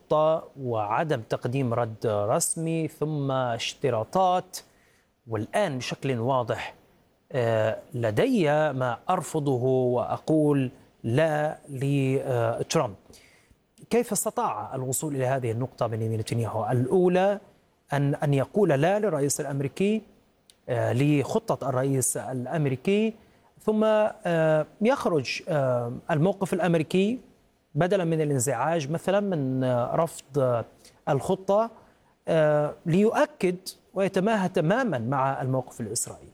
الخطة وعدم تقديم رد رسمي ثم اشتراطات، والآن بشكل واضح لدي ما أرفضه وأقول لا لترامب. كيف استطاع الوصول إلى هذه النقطة بنيامين نتنياهو؟ الأولى أن يقول لا للرئيس الأمريكي، لخطة الرئيس الأمريكي، ثم يخرج الموقف الأمريكي بدلا من الانزعاج مثلا من رفض الخطة ليؤكد ويتماهى تماما مع الموقف الإسرائيلي.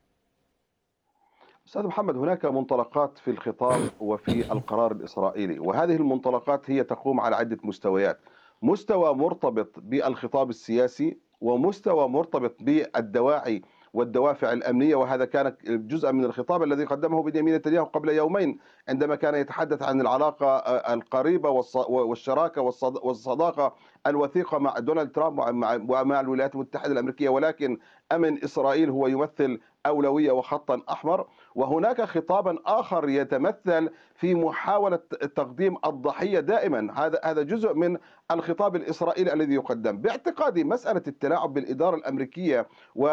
أستاذ محمد، هناك منطلقات في الخطاب وفي القرار الإسرائيلي، وهذه المنطلقات هي تقوم على عدة مستويات. مستوى مرتبط بالخطاب السياسي، ومستوى مرتبط بالدواعي والدوافع الأمنية، وهذا كان جزءا من الخطاب الذي قدمه بنيامين نتنياهو قبل يومين عندما كان يتحدث عن العلاقة القريبة والشراكة والصداقة الوثيقة مع دونالد ترامب ومع الولايات المتحدة الأمريكية، ولكن أمن إسرائيل هو يمثل أولوية وخطا أحمر. وهناك خطابا آخر يتمثل في محاولة تقديم الضحية دائما. هذا جزء من الخطاب الإسرائيلي الذي يقدم. باعتقادي مسألة التلاعب بالإدارة الأمريكية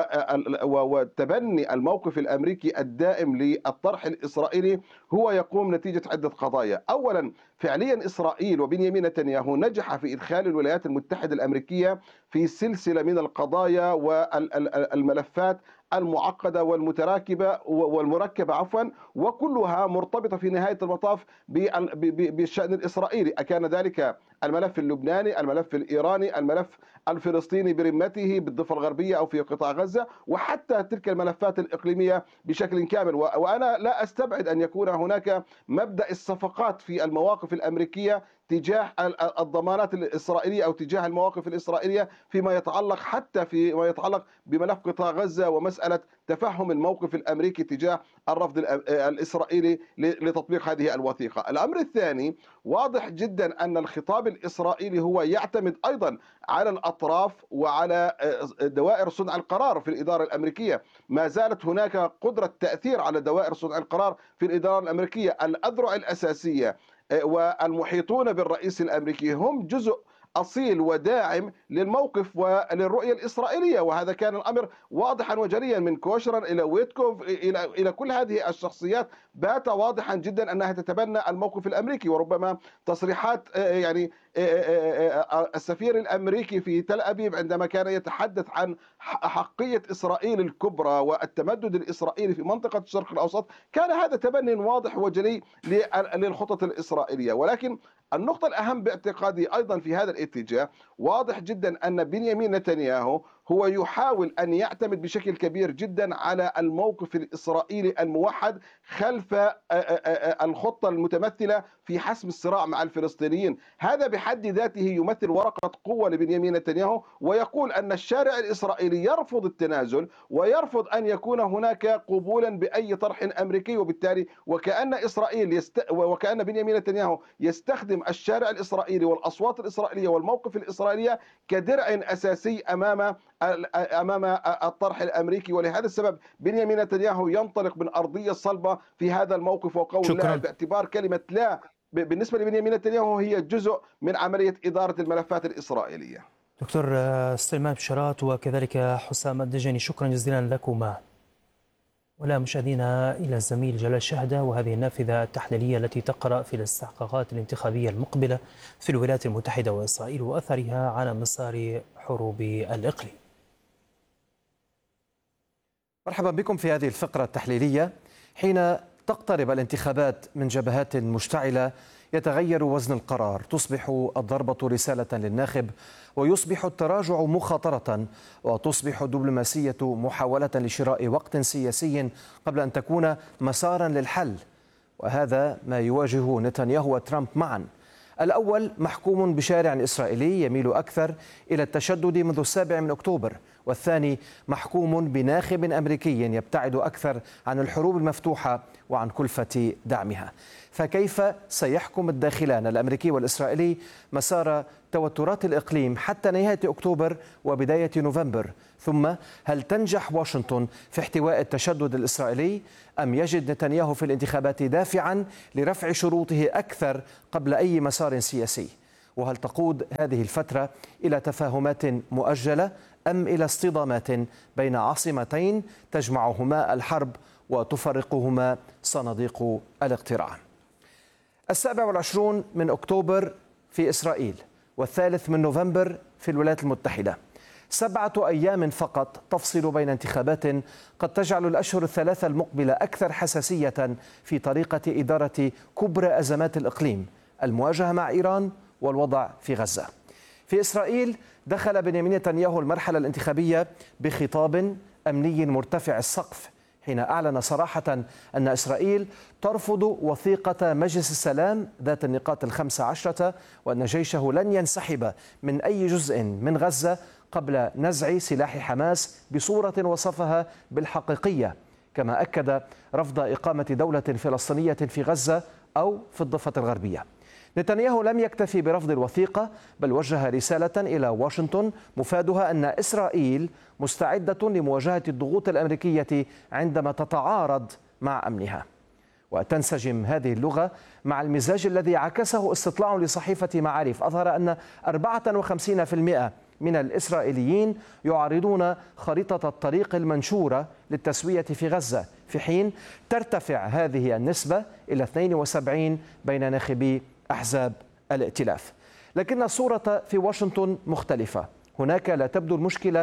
وتبني الموقف الأمريكي الدائم للطرح الإسرائيلي هو يقوم نتيجة عدة قضايا. أولا، فعليا إسرائيل وبنيامين نتنياهو نجح في إدخال الولايات المتحدة الأمريكية في سلسلة من القضايا والملفات المعقدة والمتراكبة والمركبة وكلها مرتبطة في نهاية المطاف بالشأن الإسرائيلي. أكان ذلك الملف اللبناني، الملف الإيراني، الملف الفلسطيني برمته بالضفة الغربية أو في قطاع غزة، وحتى تلك الملفات الإقليمية بشكل كامل. وأنا لا أستبعد أن يكون هناك مبدأ الصفقات في المواقف الأمريكية تجاه الضمانات الإسرائيلية أو تجاه المواقف الإسرائيلية فيما يتعلق حتى فيما يتعلق بملف قطاع غزة ومسألة تفهم الموقف الأمريكي تجاه الرفض الإسرائيلي لتطبيق هذه الوثيقة. الأمر الثاني، واضح جدا أن الخطاب الإسرائيلي هو يعتمد أيضا على الأطراف وعلى دوائر صنع القرار في الإدارة الأمريكية. ما زالت هناك قدرة تأثير على دوائر صنع القرار في الإدارة الأمريكية. الأذرع الأساسية والمحيطون بالرئيس الأمريكي هم جزء أصيل وداعم للموقف وللرؤية الإسرائيلية، وهذا كان الأمر واضحا وجليا من كوشران إلى ويتكوف إلى كل هذه الشخصيات. بات واضحا جدا أنها تتبنى الموقف الأمريكي، وربما تصريحات يعني السفير الأمريكي في تل أبيب عندما كان يتحدث عن حقية إسرائيل الكبرى والتمدد الإسرائيلي في منطقة الشرق الأوسط، كان هذا تبني واضح وجلي للخطط الإسرائيلية. ولكن النقطة الأهم باعتقادي أيضا في هذا الاتجاه، واضح جدا أن بنيامين نتنياهو هو يحاول أن يعتمد بشكل كبير جدا على الموقف الإسرائيلي الموحد خلف الخطة المتمثلة في حسم الصراع مع الفلسطينيين. هذا بحد ذاته يمثل ورقة قوة لبنيامين نتنياهو، ويقول أن الشارع الإسرائيلي يرفض التنازل ويرفض أن يكون هناك قبولا بأي طرح أمريكي، وبالتالي وكأن بنيامين نتنياهو يستخدم الشارع الإسرائيلي والأصوات الإسرائيلية والموقف الإسرائيلي كدرع أساسي أمام الطرح الأمريكي. ولهذا السبب بنيامين نتنياهو ينطلق من أرضية صلبة في هذا الموقف وقول لا، باعتبار كلمة لا بالنسبة لبنيامين نتنياهو هي جزء من عملية إدارة الملفات الإسرائيلية. دكتور سليمان بشارات وكذلك حسام الدجاني، شكرا جزيلا لكما. ولا مشاهدينا إلى الزميل جلال شهدة وهذه النافذة التحليلية التي تقرأ في الاستحقاقات الانتخابية المقبلة في الولايات المتحدة وإسرائيل وأثرها على مسار حروب الإقليم. مرحبا بكم في هذه الفقرة التحليلية. حين تقترب الانتخابات من جبهات مشتعلة يتغير وزن القرار، تصبح الضربة رسالة للناخب ويصبح التراجع مخاطرة، وتصبح الدبلوماسية محاولة لشراء وقت سياسي قبل أن تكون مسارا للحل. وهذا ما يواجه نتنياهو وترامب معا. الأول محكوم بشارع إسرائيلي يميل أكثر إلى التشدد منذ 7 أكتوبر، والثاني محكوم بناخب أمريكي يبتعد أكثر عن الحروب المفتوحة وعن كلفة دعمها. فكيف سيحكم الداخلان الأمريكي والإسرائيلي مسار توترات الإقليم حتى نهاية أكتوبر وبداية نوفمبر؟ ثم هل تنجح واشنطن في احتواء التشدد الإسرائيلي أم يجد نتنياهو في الانتخابات دافعا لرفع شروطه أكثر قبل أي مسار سياسي؟ وهل تقود هذه الفترة إلى تفاهمات مؤجلة أم إلى اصطدامات بين عاصمتين تجمعهما الحرب وتفرقهما صناديق الاقتراع؟ 27 من أكتوبر في إسرائيل و3 من نوفمبر في الولايات المتحدة. 7 أيام فقط تفصل بين انتخابات قد تجعل الأشهر الثلاثة المقبلة أكثر حساسية في طريقة إدارة كبرى أزمات الإقليم، المواجهة مع إيران والوضع في غزة. في إسرائيل دخل بنيامين نتنياهو المرحلة الانتخابية بخطاب أمني مرتفع السقف، حين أعلن صراحة أن إسرائيل ترفض وثيقة مجلس السلام ذات النقاط 15 وأن جيشه لن ينسحب من أي جزء من غزة قبل نزع سلاح حماس بصورة وصفها بالحقيقية، كما أكد رفض إقامة دولة فلسطينية في غزة أو في الضفة الغربية. نتنياهو لم يكتفي برفض الوثيقة، بل وجه رسالة إلى واشنطن مفادها أن إسرائيل مستعدة لمواجهة الضغوط الأمريكية عندما تتعارض مع أمنها. وتنسجم هذه اللغة مع المزاج الذي عكسه استطلاع لصحيفة معارف أظهر أن 54% من الإسرائيليين يعارضون خريطة الطريق المنشورة للتسوية في غزة، في حين ترتفع هذه النسبة إلى 72 بين ناخبي أحزاب الائتلاف. لكن الصورة في واشنطن مختلفة. هناك لا تبدو المشكلة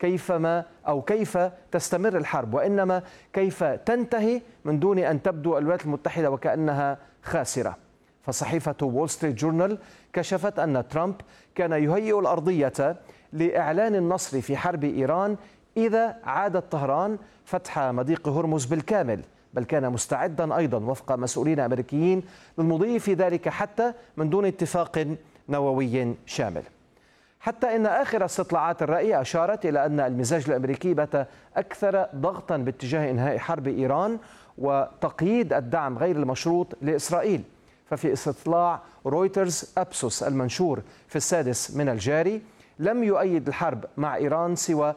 كيف تستمر الحرب، وإنما كيف تنتهي من دون أن تبدو الولايات المتحدة وكأنها خاسرة. فصحيفة وول ستريت جورنال كشفت أن ترامب كان يهيئ الأرضية لإعلان النصر في حرب إيران إذا عادت طهران فتح مضيق هرمز بالكامل، بل كان مستعدا أيضا وفق مسؤولين أمريكيين للمضي في ذلك حتى من دون اتفاق نووي شامل. حتى إن آخر استطلاعات الرأي أشارت إلى أن المزاج الأمريكي بات أكثر ضغطا باتجاه إنهاء حرب إيران وتقييد الدعم غير المشروط لإسرائيل. ففي استطلاع رويترز أبسوس المنشور في 6 من الجاري لم يؤيد الحرب مع إيران سوى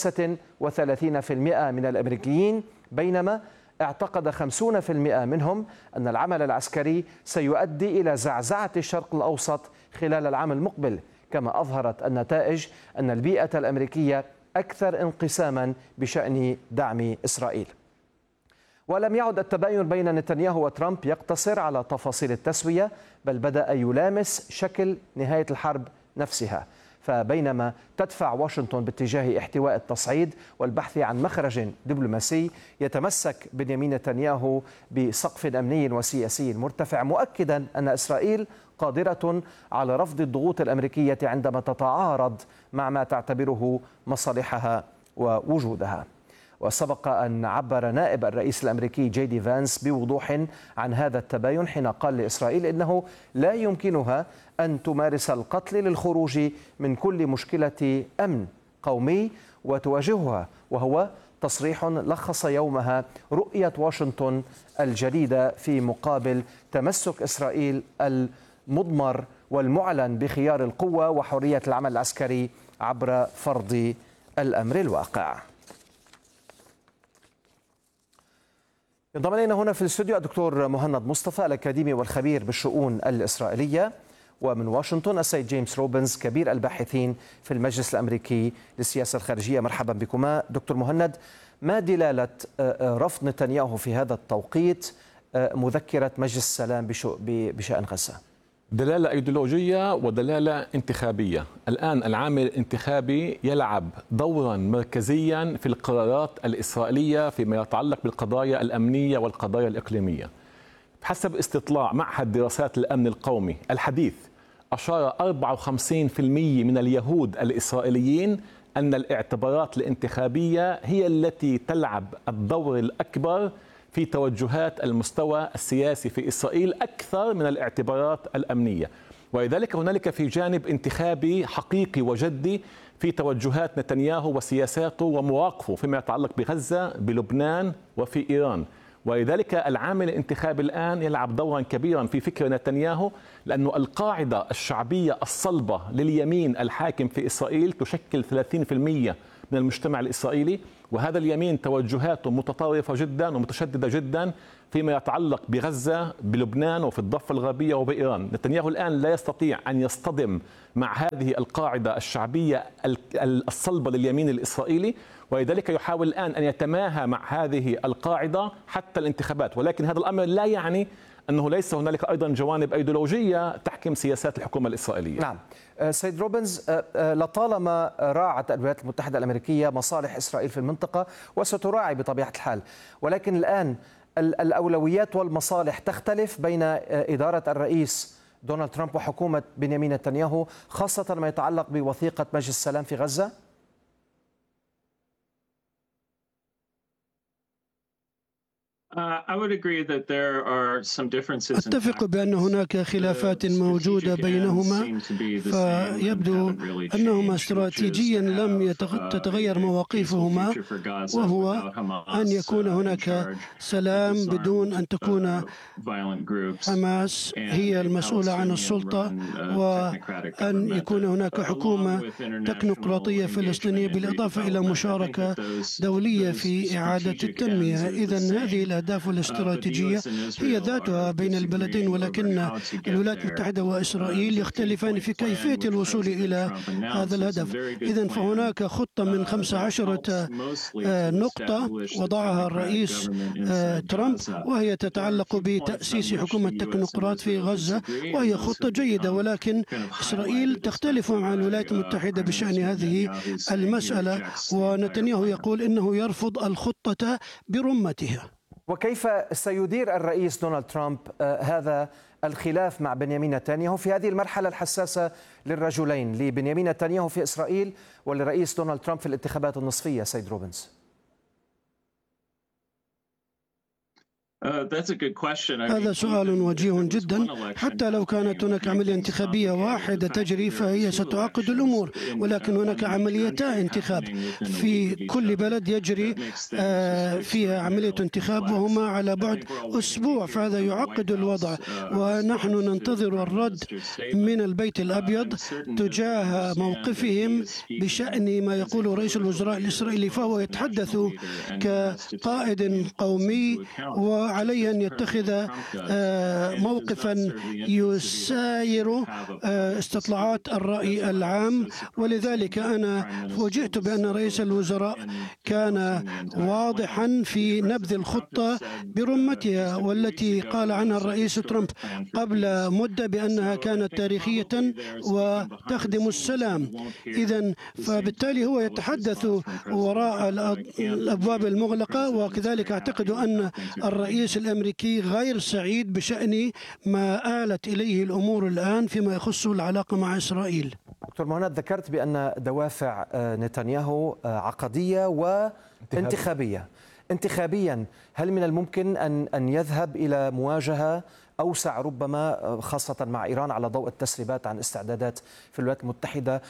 35% من الأمريكيين، بينما اعتقد 50% منهم أن العمل العسكري سيؤدي إلى زعزعة الشرق الأوسط خلال العام المقبل. كما أظهرت النتائج أن البيئة الأمريكية أكثر انقساما بشأن دعم إسرائيل. ولم يعد التباين بين نتنياهو وترامب يقتصر على تفاصيل التسوية، بل بدأ يلامس شكل نهاية الحرب نفسها. فبينما تدفع واشنطن باتجاه احتواء التصعيد والبحث عن مخرج دبلوماسي، يتمسك بنيامين نتنياهو بسقف أمني وسياسي مرتفع، مؤكدا أن إسرائيل قادرة على رفض الضغوط الأمريكية عندما تتعارض مع ما تعتبره مصالحها ووجودها. وسبق أن عبر نائب الرئيس الأمريكي جي دي فانس بوضوح عن هذا التباين حين قال لإسرائيل إنه لا يمكنها أن تمارس القتل للخروج من كل مشكلة أمن قومي وتواجهها، وهو تصريح لخص يومها رؤية واشنطن الجديدة في مقابل تمسك إسرائيل المضمر والمعلن بخيار القوة وحرية العمل العسكري عبر فرض الأمر الواقع. ينضم إلينا هنا في الاستوديو الدكتور مهند مصطفى الأكاديمي والخبير بالشؤون الإسرائيلية، ومن واشنطن السيد جيمس روبنز كبير الباحثين في المجلس الأمريكي للسياسة الخارجية. مرحبا بكما. دكتور مهند، ما دلالة رفض نتنياهو في هذا التوقيت مذكرة مجلس السلام بشأن غزة؟ دلالة أيديولوجية ودلالة انتخابية. الآن العامل الانتخابي يلعب دورا مركزيا في القرارات الإسرائيلية فيما يتعلق بالقضايا الأمنية والقضايا الإقليمية. بحسب استطلاع معهد دراسات الأمن القومي الحديث، أشار 54% من اليهود الإسرائيليين أن الاعتبارات الانتخابية هي التي تلعب الدور الأكبر في توجهات المستوى السياسي في إسرائيل أكثر من الاعتبارات الأمنية، ولذلك هنالك في جانب انتخابي حقيقي وجدي في توجهات نتنياهو وسياساته ومواقفه فيما يتعلق بغزة، بلبنان وفي إيران. ولذلك العامل الانتخابي الآن يلعب دورا كبيرا في فكر نتنياهو، لأن القاعدة الشعبية الصلبة لليمين الحاكم في إسرائيل تشكل 30% من المجتمع الإسرائيلي، وهذا اليمين توجهاته متطرفة جدا ومتشددة جدا فيما يتعلق بغزة، بلبنان، وفي الضفة الغربية وبإيران. نتنياهو الآن لا يستطيع أن يصطدم مع هذه القاعدة الشعبية الصلبة لليمين الإسرائيلي، ولذلك يحاول الآن أن يتماهى مع هذه القاعدة حتى الانتخابات. ولكن هذا الأمر لا يعني أنه ليس هنالك أيضا جوانب أيديولوجية تحكم سياسات الحكومة الإسرائيلية. نعم سيد روبنز، لطالما راعت الولايات المتحدة الأمريكية مصالح إسرائيل في المنطقة وستراعي بطبيعة الحال، ولكن الآن الأولويات والمصالح تختلف بين إدارة الرئيس دونالد ترامب وحكومة بنيامين نتنياهو، خاصة ما يتعلق بوثيقة مجلس السلام في غزة. أتفق بأن هناك خلافات موجودة بينهما، فيبدو أنهما استراتيجيا لم تتغير مواقفهما، وهو أن يكون هناك سلام بدون أن تكون حماس هي المسؤولة عن السلطة، وأن يكون هناك حكومة تكنوقراطية فلسطينية بالإضافة إلى مشاركة دولية في إعادة التنمية. إذن هذه الأهداف الاستراتيجية هي ذاتها بين البلدين، ولكن الولايات المتحدة وإسرائيل يختلفان في كيفية الوصول إلى هذا الهدف. إذن فهناك خطة من 15 نقطة وضعها الرئيس ترامب، وهي تتعلق بتأسيس حكومة تكنوقراط في غزة، وهي خطة جيدة، ولكن إسرائيل تختلف مع الولايات المتحدة بشأن هذه المسألة، ونتنياهو يقول إنه يرفض الخطة برمتها. وكيف سيدير الرئيس دونالد ترامب هذا الخلاف مع بنيامين نتنياهو في هذه المرحلة الحساسة للرجلين، لبنيامين نتنياهو في إسرائيل وللرئيس دونالد ترامب في الانتخابات النصفية؟ سيد روبنز. هذا سؤال وجيه جدا. حتى لو كانت هناك عملية انتخابية واحدة تجري فهي ستعقد الأمور، ولكن هناك عمليتا انتخاب في كل بلد يجري فيها عملية انتخاب، وهما على بعد أسبوع، فهذا يعقد الوضع. ونحن ننتظر الرد من البيت الأبيض تجاه موقفهم بشأن ما يقوله رئيس الوزراء الإسرائيلي، فهو يتحدث كقائد قومي وعليه أن يتخذ موقفا يساير استطلاعات الرأي العام. ولذلك أنا فوجئت بأن رئيس الوزراء كان واضحا في نبذ الخطة برمتها، والتي قال عنها الرئيس ترامب قبل مدة بأنها كانت تاريخية وتخدم السلام. إذن فبالتالي هو يتحدث وراء الأبواب المغلقة، وكذلك أعتقد أن الرئيس الأمريكي غير سعيد بشأن ما آلت إليه الأمور الآن فيما يخص العلاقة مع إسرائيل. دكتور مهند، ذكرت بأن دوافع نتنياهو عقدية وانتخابية. انتخابيا هل من الممكن أن يذهب إلى مواجهة أوسع ربما، خاصة مع إيران، على ضوء التسريبات عن استعدادات في الولايات المتحدة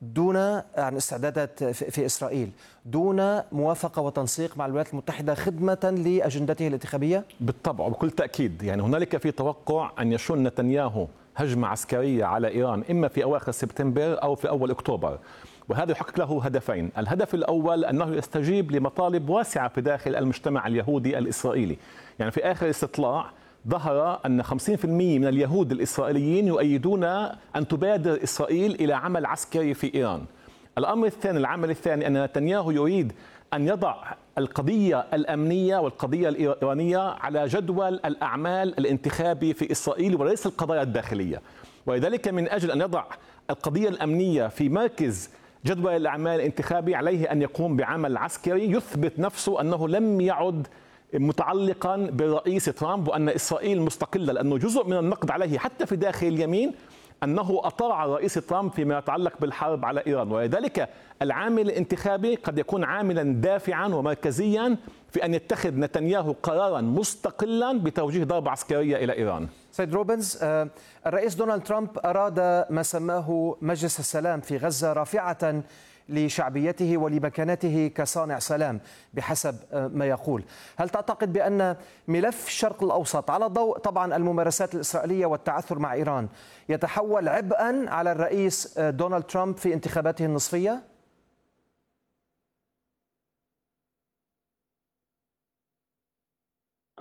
عن استعدادات في إسرائيل، دون موافقة وتنسيق مع الولايات المتحدة خدمة لأجندته الانتخابية؟ بالطبع وبكل تأكيد. يعني هنالك في توقع أن يشن نتنياهو هجمة عسكرية على إيران إما في أواخر سبتمبر أو في أول أكتوبر، وهذا يحقق له هدفين. الهدف الأول أنه يستجيب لمطالب واسعة في داخل المجتمع اليهودي الإسرائيلي. يعني في آخر استطلاع ظهر أن 50% من اليهود الإسرائيليين يؤيدون أن تبادر إسرائيل إلى عمل عسكري في إيران. العمل الثاني أن نتنياهو يريد أن يضع القضية الأمنية والقضية الإيرانية على جدول الأعمال الانتخابي في إسرائيل وليس القضايا الداخلية، ولذلك من أجل أن يضع القضية الأمنية في مركز جدول الأعمال الانتخابي عليه أن يقوم بعمل عسكري يثبت نفسه أنه لم يعد متعلقا بالرئيس ترامب وأن إسرائيل مستقلة، لأنه جزء من النقد عليه حتى في داخل اليمين أنه أطاع الرئيس ترامب فيما يتعلق بالحرب على إيران. ولذلك العامل الانتخابي قد يكون عاملا دافعا ومركزيا في أن يتخذ نتنياهو قرارا مستقلا بتوجيه ضربة عسكرية إلى إيران. سيد روبنز، الرئيس دونالد ترامب أراد ما سماه مجلس السلام في غزة رافعة لشعبيته ولمكانته كصانع سلام بحسب ما يقول. هل تعتقد بأن ملف الشرق الأوسط على ضوء طبعا الممارسات الإسرائيلية والتعثر مع إيران يتحول عبئا على الرئيس دونالد ترامب في انتخاباته النصفية؟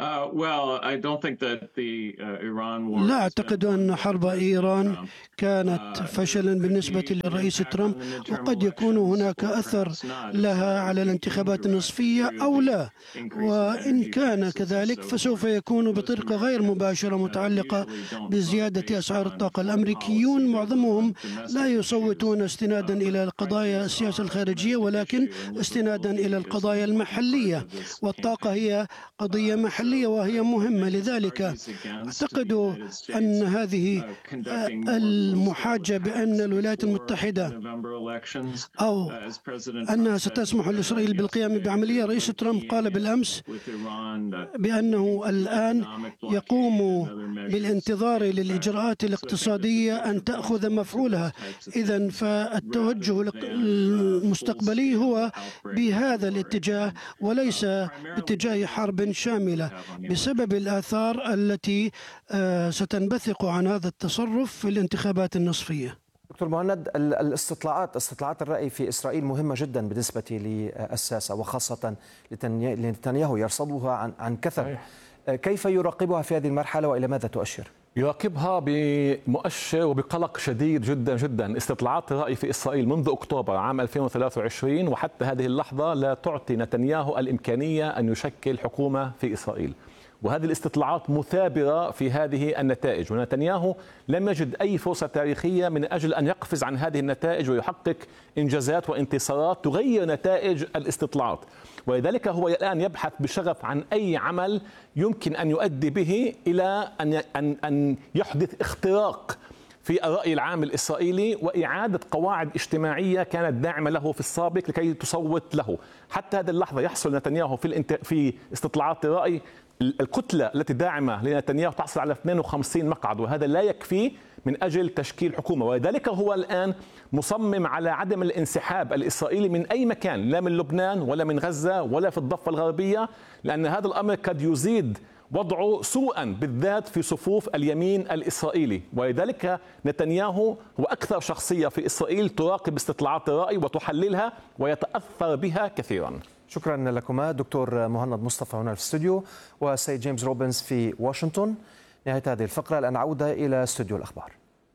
لا أعتقد أن حرب إيران كانت فشلا بالنسبة للرئيس ترامب، وقد يكون هناك أثر لها على الانتخابات النصفية أو لا، وإن كان كذلك فسوف يكون بطريقة غير مباشرة متعلقة بزيادة أسعار الطاقة. الأمريكيون معظمهم لا يصوتون استنادا إلى قضايا السياسة الخارجية، ولكن استنادا إلى القضايا المحلية، والطاقة هي قضية محلية وهي مهمة. لذلك أعتقد أن هذه المحاجة بأن الولايات المتحدة أو أنها ستسمح لإسرائيل بالقيام بعملية، رئيس ترامب قال بالأمس بأنه الآن يقوم بالانتظار للإجراءات الاقتصادية أن تأخذ مفعولها. إذن فالتوجه المستقبلي هو بهذا الاتجاه وليس باتجاه حرب شاملة بسبب الآثار التي ستنبثق عن هذا التصرف في الانتخابات النصفية. دكتور مهند، استطلاعات الرأي في إسرائيل مهمة جدا بالنسبة للساسة وخاصة لنتنياهو يرصدها عن كثب. كيف يراقبها في هذه المرحلة وإلى ماذا تؤشر؟ يراقبها بمؤشر وبقلق شديد جدا جدا. استطلاعات الرأي في إسرائيل منذ أكتوبر عام 2023 وحتى هذه اللحظة لا تعطي نتنياهو الإمكانية أن يشكل حكومة في إسرائيل، وهذه الاستطلاعات مثابرة في هذه النتائج، ونتنياهو لم يجد أي فرصة تاريخية من أجل أن يقفز عن هذه النتائج ويحقق إنجازات وانتصارات تغير نتائج الاستطلاعات. ولذلك هو الآن يبحث بشغف عن أي عمل يمكن أن يؤدي به إلى أن يحدث اختراق في الرأي العام الإسرائيلي وإعادة قواعد اجتماعية كانت داعمة له في السابق لكي تصوت له. حتى هذه اللحظة يحصل نتنياهو في استطلاعات الرأي، الكتلة التي داعمة لنتنياهو تحصل على 52 مقعد، وهذا لا يكفي من أجل تشكيل حكومة. ولذلك هو الآن مصمم على عدم الانسحاب الإسرائيلي من أي مكان، لا من لبنان ولا من غزة ولا في الضفة الغربية، لأن هذا الأمر قد يزيد وضعه سوءا بالذات في صفوف اليمين الإسرائيلي. ولذلك نتنياهو هو أكثر شخصية في إسرائيل تراقب استطلاعات الرأي وتحللها ويتأثر بها كثيرا. شكرا لكما دكتور مهند مصطفى هنا في الاستوديو والسيد جيمس روبنز في واشنطن. نهاية هذه الفقرة، الآن عودة إلى استوديو الأخبار.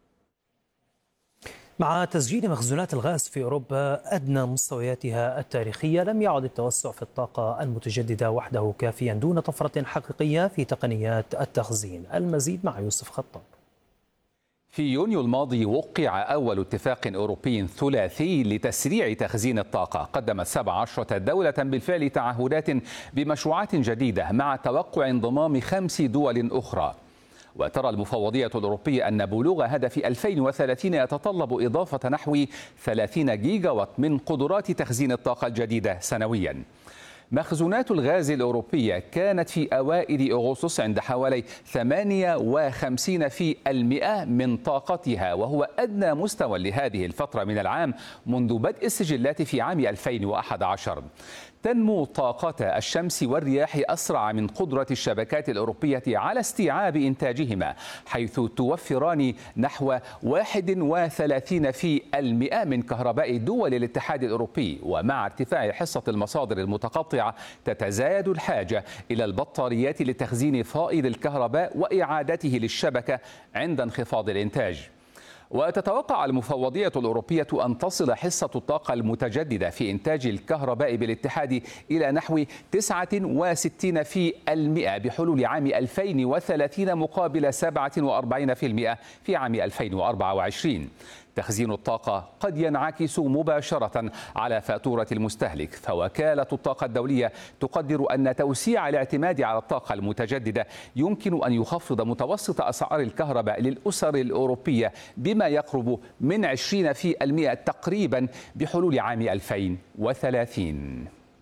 مع تسجيل مخزونات الغاز في أوروبا أدنى مستوياتها التاريخية، لم يعد التوسع في الطاقة المتجددة وحده كافيا دون طفرة حقيقية في تقنيات التخزين. المزيد مع يوسف خطاب. في يونيو الماضي وقع أول اتفاق أوروبي ثلاثي لتسريع تخزين الطاقة. قدمت 17 دولة بالفعل تعهدات بمشروعات جديدة مع توقع انضمام 5 دول أخرى. وترى المفوضية الأوروبية أن بلوغ هدف 2030 يتطلب إضافة نحو 30 جيجا وات من قدرات تخزين الطاقة الجديدة سنويا. مخزونات الغاز الأوروبية كانت في أوائل أغسطس عند حوالي 58% من طاقتها، وهو أدنى مستوى لهذه الفترة من العام منذ بدء السجلات في عام 2011. تنمو طاقة الشمس والرياح أسرع من قدرة الشبكات الأوروبية على استيعاب إنتاجهما، حيث توفران نحو 31% من كهرباء دول الاتحاد الأوروبي. ومع ارتفاع حصة المصادر المتقطعة تتزايد الحاجة إلى البطاريات لتخزين فائض الكهرباء وإعادته للشبكة عند انخفاض الإنتاج. وتتوقع المفوضية الأوروبية أن تصل حصة الطاقة المتجددة في إنتاج الكهرباء بالاتحاد إلى نحو 69% بحلول عام 2030 مقابل 47% في عام 2024. تخزين الطاقة قد ينعكس مباشرة على فاتورة المستهلك، فوكالة الطاقة الدولية تقدر أن توسيع الاعتماد على الطاقة المتجددة يمكن أن يخفض متوسط أسعار الكهرباء للأسر الأوروبية بما يقرب من 20% تقريبا بحلول عام 2030.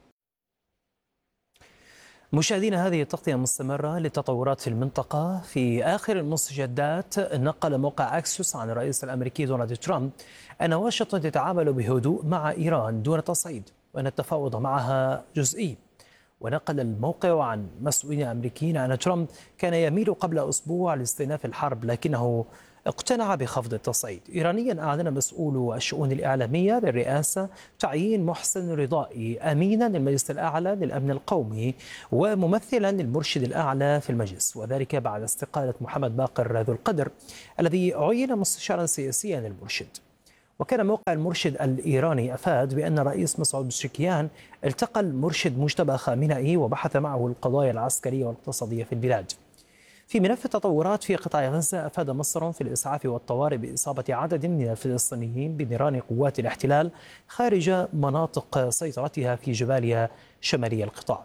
مشاهدينا، هذه التغطية مستمرة للتطورات في المنطقة. في آخر المستجدات نقل موقع أكسيوس عن الرئيس الأمريكي دونالد ترامب أن واشنطن تتعامل بهدوء مع إيران دون تصعيد، وأن التفاوض معها جزئي. ونقل الموقع عن مسؤولين أمريكيين أن ترامب كان يميل قبل أسبوع لاستئناف الحرب، لكنه اقتنع بخفض التصعيد. إيرانيا أعلن مسؤول الشؤون الإعلامية للرئاسة تعيين محسن رضائي أمينا للمجلس الأعلى للأمن القومي وممثلا للمرشد الأعلى في المجلس، وذلك بعد استقالة محمد باقر ذو القدر الذي عين مستشارا سياسيا للمرشد. وكان موقع المرشد الإيراني أفاد بأن الرئيس مسعود بشكيان التقى المرشد مجتبى خامنئي وبحث معه القضايا العسكرية والاقتصادية في البلاد. في ملف التطورات في قطاع غزة، أفاد مصر في الإسعاف والطوارئ بإصابة عدد من الفلسطينيين بنيران قوات الاحتلال خارج مناطق سيطرتها في جباليا شمالي القطاع.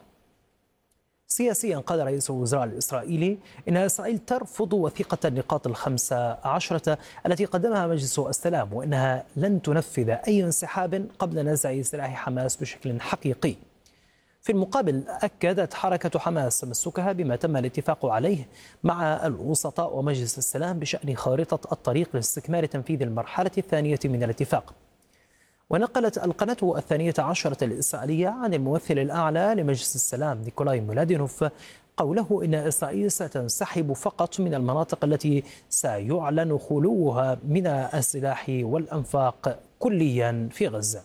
سياسيا قال رئيس الوزراء الإسرائيلي إن إسرائيل ترفض وثيقة النقاط ال15 التي قدمها مجلس السلام، وإنها لن تنفذ أي انسحاب قبل نزع سلاح حماس بشكل حقيقي. في المقابل، أكدت حركة حماس تمسكها بما تم الاتفاق عليه مع الوسطاء ومجلس السلام بشأن خارطة الطريق لاستكمال تنفيذ المرحلة الثانية من الاتفاق. ونقلت القناة 12 الإسرائيلية عن الممثل الأعلى لمجلس السلام نيكولاي مولادينوف قوله إن إسرائيل ستنسحب فقط من المناطق التي سيعلن خلوها من السلاح والأنفاق كليا في غزة.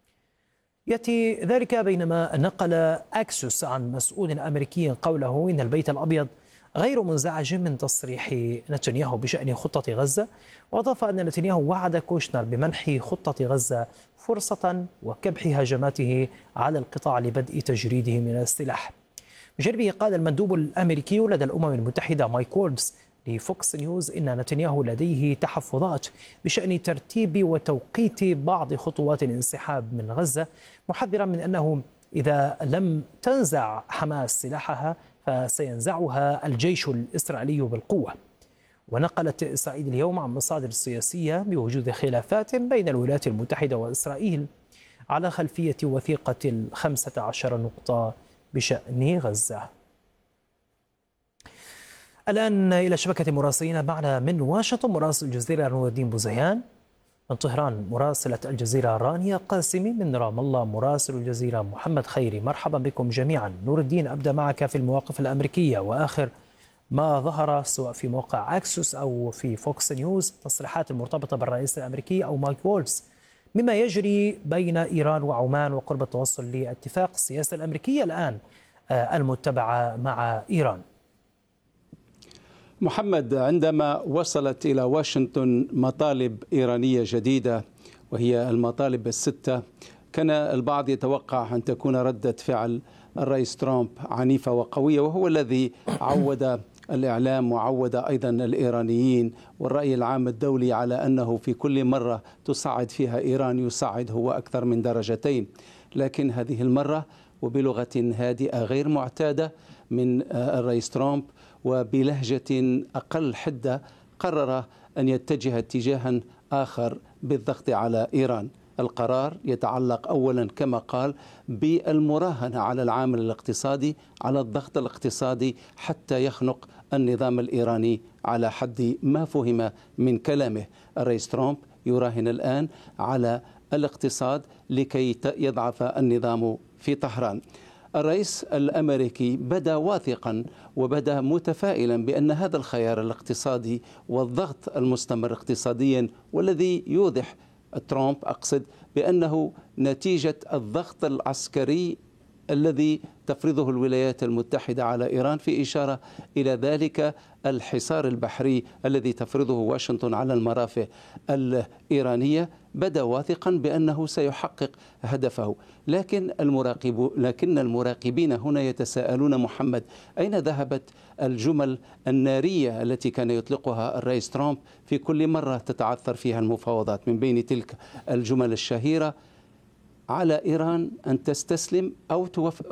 يأتي ذلك بينما نقل أكسوس عن مسؤول أمريكي قوله إن البيت الأبيض غير منزعج من تصريح نتنياهو بشأن خطة غزة، وأضاف أن نتنياهو وعد كوشنر بمنح خطة غزة فرصة وكبح هجماته على القطاع لبدء تجريده من السلاح. بجانبه قال المندوب الأمريكي لدى الأمم المتحدة مايك وولدز لفوكس نيوز إن نتنياهو لديه تحفظات بشأن ترتيب وتوقيت بعض خطوات الانسحاب من غزة، محذرا من أنه إذا لم تنزع حماس سلاحها فسينزعها الجيش الإسرائيلي بالقوة. ونقلت إسرائيل اليوم عن مصادر سياسية بوجود خلافات بين الولايات المتحدة وإسرائيل على خلفية وثيقة 15 نقطة بشأن غزة. الآن إلى شبكة مراسلين معنا من واشنطن مراسل الجزيرة نور الدين بوزيان، من طهران مراسلة الجزيرة رانيا قاسمي، من رام الله مراسل الجزيرة محمد خيري. مرحبا بكم جميعا. نور الدين، أبدأ معك في المواقف الأمريكية وآخر ما ظهر سواء في موقع أكسوس أو في فوكس نيوز، تصريحات المرتبطة بالرئيس الأمريكي أو مايك وولدز مما يجري بين إيران وعمان وقرب التوصل لاتفاق السياسة الأمريكية الآن المتبعة مع إيران. محمد، عندما وصلت إلى واشنطن مطالب إيرانية جديدة وهي المطالب الستة، كان البعض يتوقع أن تكون ردة فعل الرئيس ترامب عنيفة وقوية، وهو الذي عود الإعلام وعود أيضا الإيرانيين والرأي العام الدولي على أنه في كل مرة تصعد فيها إيران يصعد هو أكثر من درجتين. لكن هذه المرة وبلغة هادئة غير معتادة من الرئيس ترامب وبلهجة أقل حدة قرر أن يتجه اتجاها آخر بالضغط على إيران. القرار يتعلق أولا كما قال بالمراهنة على العامل الاقتصادي، على الضغط الاقتصادي حتى يخنق النظام الإيراني على حد ما فهم من كلامه. الرئيس ترامب يراهن الآن على الاقتصاد لكي يضعف النظام في طهران. الرئيس الأمريكي بدا واثقا وبدا متفائلا بأن هذا الخيار الاقتصادي والضغط المستمر اقتصاديا والذي يوضح ترامب أقصد بأنه نتيجة الضغط العسكري الذي تفرضه الولايات المتحدة على إيران، في إشارة إلى ذلك الحصار البحري الذي تفرضه واشنطن على المرافق الإيرانية، بدا واثقا بأنه سيحقق هدفه. لكن المراقبين هنا يتساءلون محمد، أين ذهبت الجمل النارية التي كان يطلقها الرئيس ترامب في كل مرة تتعثر فيها المفاوضات؟ من بين تلك الجمل الشهيرة على إيران أن تستسلم أو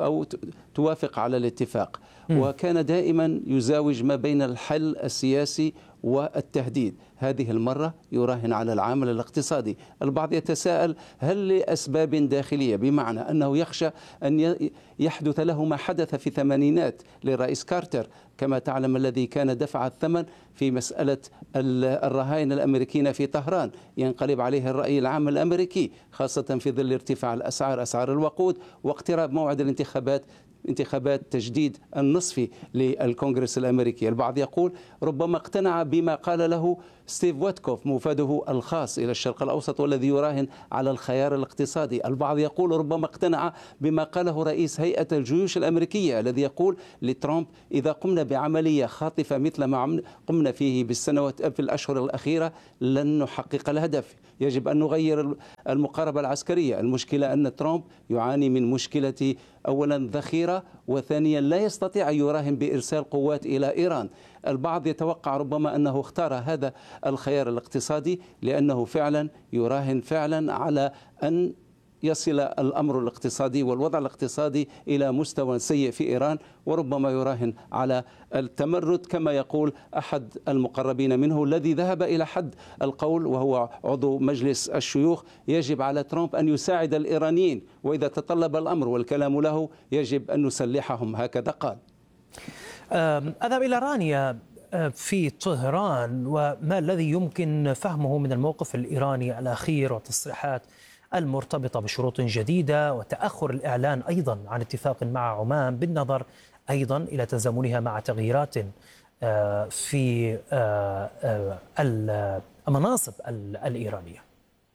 توافق على الاتفاق، وكان دائما يزاوج ما بين الحل السياسي والتهديد. هذه المرة يراهن على العامل الاقتصادي. البعض يتساءل هل لأسباب داخلية، بمعنى أنه يخشى أن يحدث له ما حدث في الثمانينات للرئيس كارتر كما تعلم، الذي كان دفع الثمن في مسألة الرهائن الأمريكيين في طهران، ينقلب عليه الرأي العام الأمريكي خاصة في ظل ارتفاع الأسعار، أسعار الوقود، واقتراب موعد انتخابات تجديد النصفي للكونغرس الأمريكي. البعض يقول ربما اقتنع بما قال له ستيف ويتكوف موفده الخاص إلى الشرق الأوسط والذي يراهن على الخيار الاقتصادي. البعض يقول ربما اقتنع بما قاله رئيس هيئة الجيوش الأمريكية الذي يقول لترامب إذا قمنا بعملية خاطفة مثل ما قمنا فيه في الأشهر الأخيرة لن نحقق الهدف، يجب أن نغير المقاربة العسكرية. المشكلة أن ترامب يعاني من مشكلة أولا ذخيرة، وثانيا لا يستطيع أن يراهن بإرسال قوات إلى إيران. البعض يتوقع ربما أنه اختار هذا الخيار الاقتصادي لأنه فعلا يراهن فعلا على أن يصل الأمر الاقتصادي والوضع الاقتصادي إلى مستوى سيء في إيران، وربما يراهن على التمرد كما يقول أحد المقربين منه الذي ذهب إلى حد القول وهو عضو مجلس الشيوخ يجب على ترامب أن يساعد الإيرانيين، وإذا تطلب الأمر والكلام له يجب أن نسلحهم، هكذا قال. أذهب إلى رانيا في طهران، وما الذي يمكن فهمه من الموقف الإيراني الأخير والتصريحات المرتبطة بشروط جديدة وتأخر الإعلان أيضا عن اتفاق مع عمان، بالنظر أيضا إلى تزامنها مع تغييرات في المناصب الإيرانية؟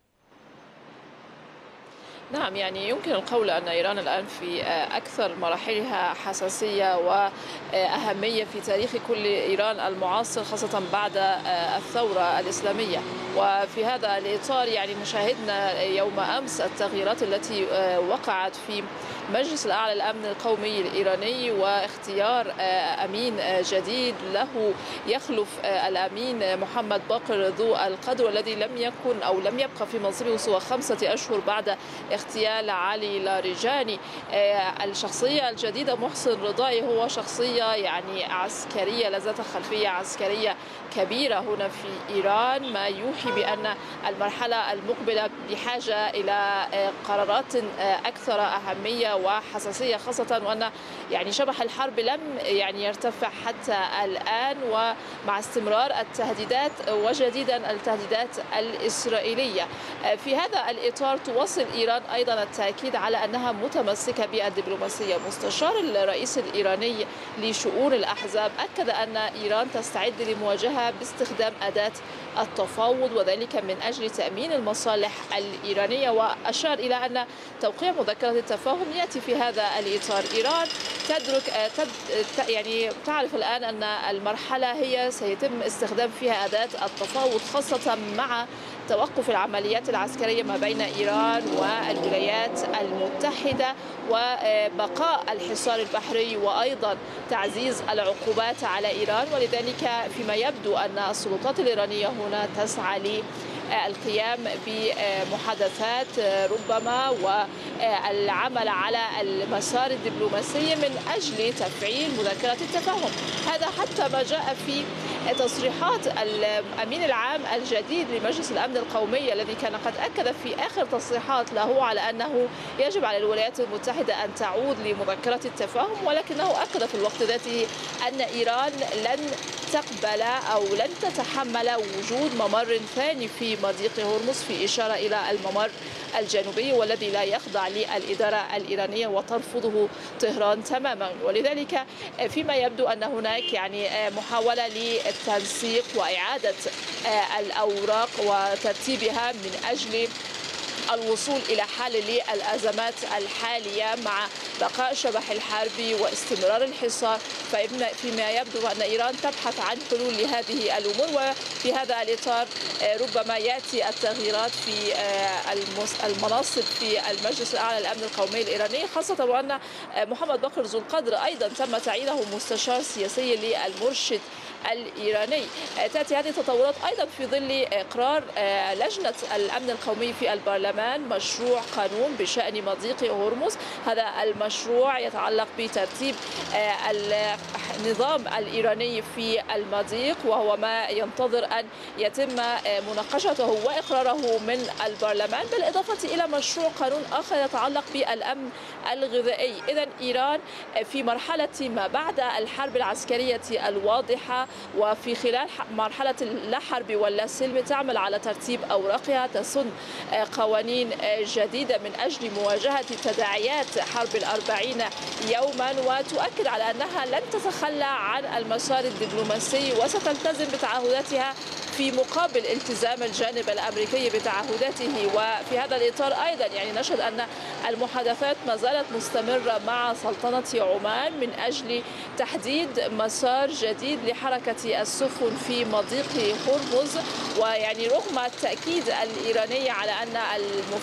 نعم، يعني يمكن القول أن إيران الآن في أكثر مراحلها حساسية وأهمية في تاريخ كل إيران المعاصر، خاصة بعد الثورة الإسلامية. وفي هذا الإطار يعني شاهدنا يوم أمس التغييرات التي وقعت في مجلس الأعلى للأمن القومي الإيراني، واختيار أمين جديد له يخلف الأمين محمد باقر ذو القدر، الذي لم يكن أو لم يبقى في منصبه سوى 5 أشهر بعد اغتيال علي لاریجانی. الشخصية الجديدة محسن رضائي هو شخصية يعني عسكرية ذات خلفية عسكرية كبيرة هنا في إيران، ما يوحي بأن المرحلة المقبلة بحاجة إلى قرارات أكثر أهمية وحساسية، خاصة وأن يعني شبح الحرب لم يعني يرتفع حتى الآن، ومع استمرار التهديدات وجديدا التهديدات الإسرائيلية. في هذا الإطار تواصل إيران أيضا التأكيد على أنها متمسكة بالدبلوماسية. مستشار الرئيس الإيراني لشؤون الأحزاب أكد أن إيران تستعد لمواجهة باستخدام أداة التفاوض، وذلك من أجل تأمين المصالح الإيرانية، وأشار إلى أن توقيع مذكرة التفاهم يأتي في هذا الإطار. إيران يعني تعرف الآن أن المرحلة هي سيتم استخدام فيها أداة التفاوض، خاصة مع توقف العمليات العسكرية ما بين إيران والولايات المتحدة وبقاء الحصار البحري وأيضا تعزيز العقوبات على إيران. ولذلك فيما يبدو أن السلطات الإيرانية هنا تسعى للقيام بمحادثات ربما والعمل على المسار الدبلوماسي من أجل تفعيل مذكرة التفاهم. هذا حتى ما جاء في تصريحات الأمين العام الجديد لمجلس الأمن القومي، الذي كان قد أكد في آخر تصريحات له على أنه يجب على الولايات المتحدة أن تعود لمذكرة التفاهم، ولكنه أكد في الوقت ذاته أن إيران لن تقبل أو لن تتحمل وجود ممر ثاني في مضيق هرمز، في إشارة إلى الممر الجنوبي والذي لا يخضع للإدارة الإيرانية وترفضه طهران تماما. ولذلك فيما يبدو أن هناك يعني محاولة للتنسيق وإعادة الأوراق وترتيبها من أجل الوصول إلى حل للأزمات الحالية مع بقاء شبح الحرب واستمرار الحصار. فيما يبدو أن إيران تبحث عن حلول لهذه الأمور، وفي هذا الإطار ربما يأتي التغييرات في المناصب في المجلس الأعلى للأمن القومي الإيراني، خاصة وأن محمد باقر ذو القدر أيضا تم تعيينه مستشار سياسي للمرشد الإيراني. تأتي هذه التطورات أيضا في ظل إقرار لجنة الأمن القومي في البرلمان مشروع قانون بشأن مضيق هرمز. هذا المشروع يتعلق بترتيب النظام الإيراني في المضيق، وهو ما ينتظر أن يتم مناقشته وإقراره من البرلمان، بالإضافة إلى مشروع قانون آخر يتعلق بالأمن الغذائي. إذن إيران في مرحلة ما بعد الحرب العسكرية الواضحة وفي خلال مرحلة اللا حرب ولا سلم تعمل على ترتيب أوراقها، تسن قوانين جديدة من أجل مواجهة تداعيات حرب 40 يوما، وتؤكد على أنها لن تتخلى عن المسار الدبلوماسي وستلتزم بتعهداتها في مقابل التزام الجانب الأمريكي بتعهداته. وفي هذا الإطار أيضا يعني نشهد أن المحادثات ما زالت مستمرة مع سلطنة عمان من أجل تحديد مسار جديد لحركة السفن في مضيق هرمز. ويعني رغم التأكيد الإيراني على أن